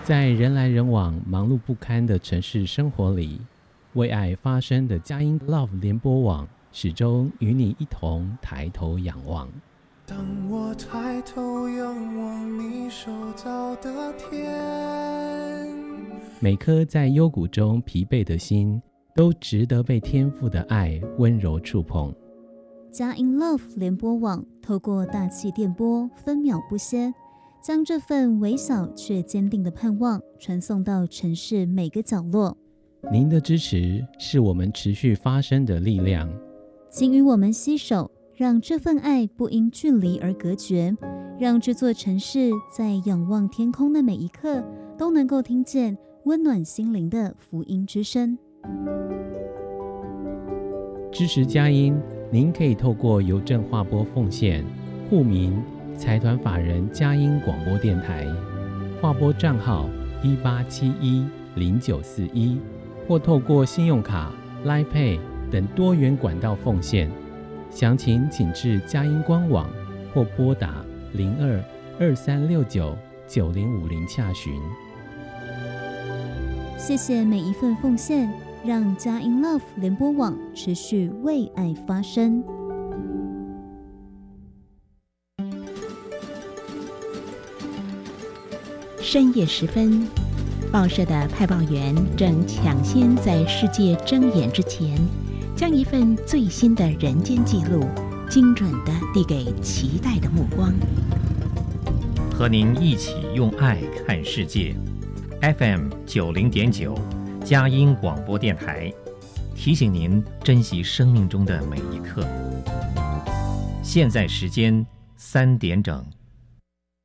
在人来人往、忙碌不堪的城市生活里，为爱发声的佳音 Love 联播网始终与你一同抬头仰望。 当我抬头仰望你手造的天， 每颗在幽谷中疲惫的心，都值得被天父的爱温柔触碰。 佳音 Love 联播网透过大气电波，分秒不歇，将这份微小却坚定的盼望传送到城市每个角落。 您的支持是我们持续发声的力量， 请与我们携手，让这份爱不因距离而隔绝，让这座城市在仰望天空的每一刻，都能够听见温暖心灵的福音之声。 支持佳音，您可以透过邮政划拨奉献，户名财团法人佳音广播电台，划拨账号18710941，或透过信用卡、Line Pay 等多元管道奉献。详情请至佳音官网或拨打0223699050洽询。 谢谢每一份奉献，让佳音 Love 联播网持续为爱发声。 深夜时分，报社的派报员正抢先在世界睁眼之前，将一份最新的人间记录精准地递给期待的目光。 和您一起用爱看世界。FM 90.9佳音广播电台提醒您珍惜生命中的每一刻。现在时间3点整。